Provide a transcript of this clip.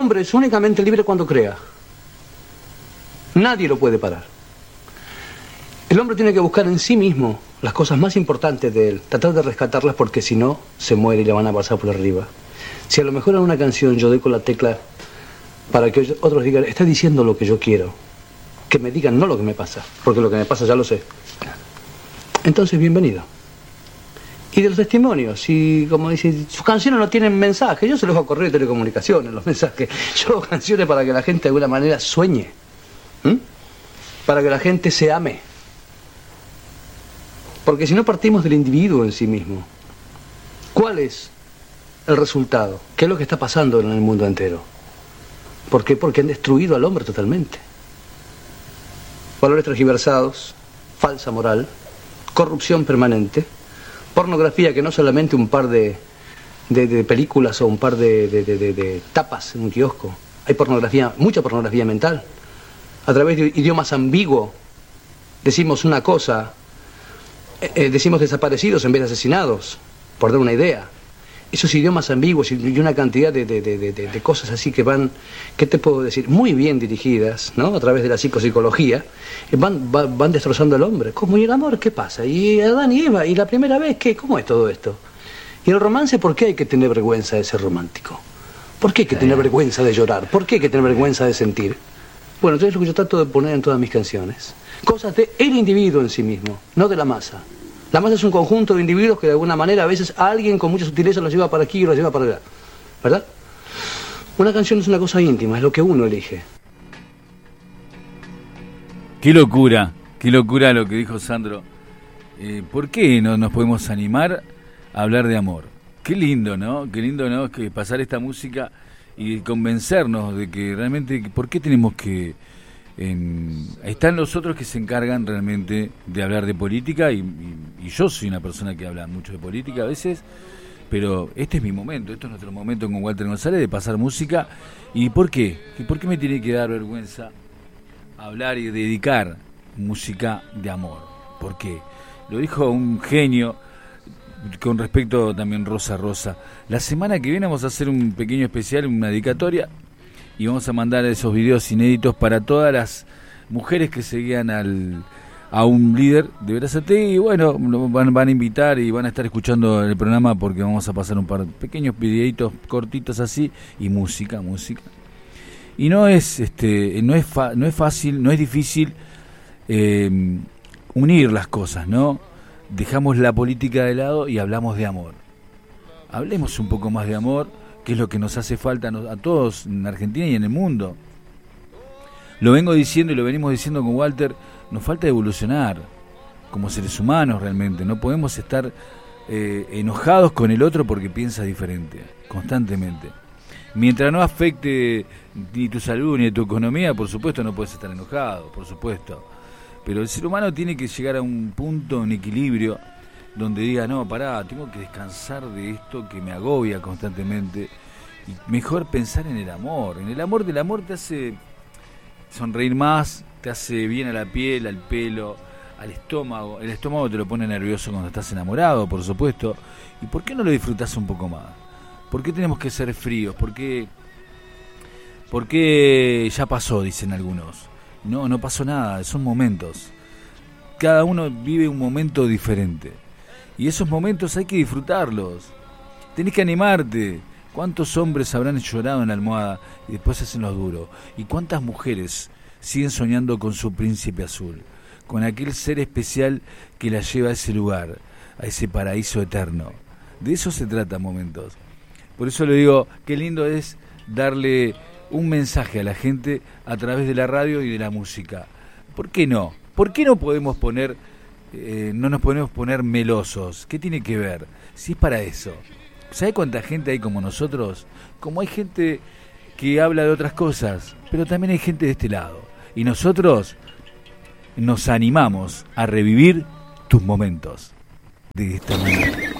hombre es únicamente libre cuando crea. Nadie lo puede parar. El hombre tiene que buscar en sí mismo las cosas más importantes de él, tratar de rescatarlas porque si no, se muere y le van a pasar por arriba. Si a lo mejor en una canción yo doy con la tecla para que otros digan, está diciendo lo que yo quiero, que me digan no lo que me pasa, porque lo que me pasa ya lo sé. Entonces, bienvenido. Y de los testimonios, si, como dice, sus canciones no tienen mensaje, yo se los hago correo de telecomunicaciones, los mensajes. Yo hago canciones para que la gente de alguna manera sueñe, para que la gente se ame. Porque si no partimos del individuo en sí mismo, ¿cuál es el resultado? ¿Qué es lo que está pasando en el mundo entero? ¿Por qué? Porque han destruido al hombre totalmente. Valores tergiversados, falsa moral, corrupción permanente, pornografía que no solamente un par de películas o un par de tapas en un kiosco. Hay pornografía, mucha pornografía mental. A través de idiomas ambiguos decimos una cosa, decimos desaparecidos en vez de asesinados, por dar una idea. Esos idiomas ambiguos y una cantidad de cosas así que van, ¿qué te puedo decir? Muy bien dirigidas, ¿no? A través de la psicología, van destrozando al hombre. ¿Cómo? ¿Y el amor qué pasa? ¿Y Adán y Eva? ¿Y la primera vez qué? ¿Cómo es todo esto? ¿Y el romance por qué hay que tener vergüenza de ser romántico? ¿Por qué hay que tener vergüenza de llorar? ¿Por qué hay que tener vergüenza de sentir? Bueno, entonces es lo que yo trato de poner en todas mis canciones. Cosas del individuo en sí mismo, no de la masa. La masa es un conjunto de individuos que de alguna manera a veces alguien con mucha sutileza los lleva para aquí y los lleva para allá. ¿Verdad? Una canción es una cosa íntima, es lo que uno elige. Qué locura lo que dijo Sandro. ¿Por qué no nos podemos animar a hablar de amor? Qué lindo, ¿no? Qué lindo, ¿no? Que pasar esta música y convencernos de que realmente, ¿por qué tenemos que... están los otros que se encargan realmente de hablar de política y yo soy una persona que habla mucho de política a veces, pero este es mi momento, esto es nuestro momento con Walter González de pasar música. ¿Y por qué? ¿Por qué me tiene que dar vergüenza hablar y dedicar música de amor? ¿Por qué? Lo dijo un genio con respecto también Rosa. La semana que viene vamos a hacer un pequeño especial, una dedicatoria, y vamos a mandar esos videos inéditos para todas las mujeres que seguían a un líder de Verazategui. Y bueno, van a invitar y van a estar escuchando el programa porque vamos a pasar un par de pequeños videitos cortitos así y música. Y no es fácil, no es difícil unir las cosas, ¿no? Dejamos la política de lado y hablamos de amor. Hablemos un poco más de amor, que es lo que nos hace falta a todos en Argentina y en el mundo. Lo vengo diciendo y lo venimos diciendo con Walter, nos falta evolucionar como seres humanos realmente. No podemos estar enojados con el otro porque piensa diferente, constantemente. Mientras no afecte ni tu salud ni tu economía, por supuesto no puedes estar enojado, por supuesto. Pero el ser humano tiene que llegar a un punto, en equilibrio, donde diga, no, pará, tengo que descansar de esto que me agobia constantemente. Y mejor pensar en el amor. En el amor, del amor te hace sonreír más, te hace bien a la piel, al pelo, al estómago. El estómago te lo pone nervioso cuando estás enamorado, por supuesto. ¿Y por qué no lo disfrutás un poco más? ¿Por qué tenemos que ser fríos? ¿Por qué ya pasó, dicen algunos? No pasó nada, son momentos. Cada uno vive un momento diferente. Y esos momentos hay que disfrutarlos. Tenés que animarte. ¿Cuántos hombres habrán llorado en la almohada y después hacen los duros? ¿Y cuántas mujeres siguen soñando con su príncipe azul? Con aquel ser especial que la lleva a ese lugar, a ese paraíso eterno. De eso se trata, momentos. Por eso le digo, qué lindo es darle un mensaje a la gente a través de la radio y de la música. ¿Por qué no? ¿Por qué no podemos poner, no nos podemos poner melosos? ¿Qué tiene que ver? Si es para eso. ¿Sabe cuánta gente hay como nosotros? Como hay gente que habla de otras cosas, pero también hay gente de este lado. Y nosotros nos animamos a revivir tus momentos de esta manera.